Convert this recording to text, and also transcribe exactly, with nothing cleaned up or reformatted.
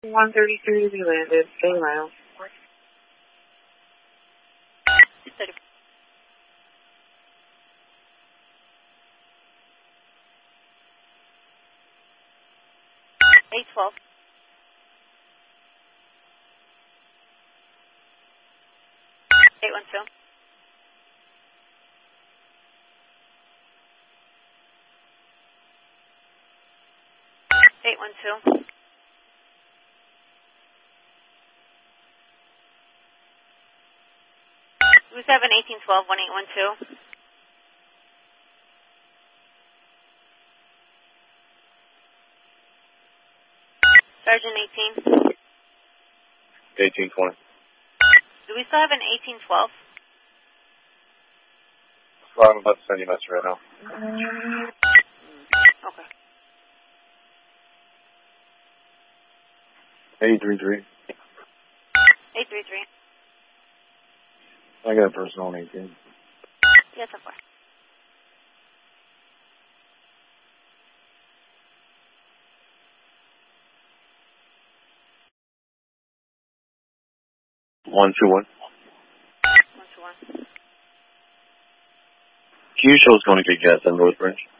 one thirty-three to be landed. Stay miles. eight twelve. eight one two. eight one two. Blue seven eighteen twelve one eight one two. Sergeant eighteen. eighteen twenty. Do we still have an eighteen twelve? Well, I'm about to send you a message right now. Okay. eight three three. eight three three. I got a personal on eighteen. Yes, of course. one two one. one two one. Q show is going to get gas on North Branch.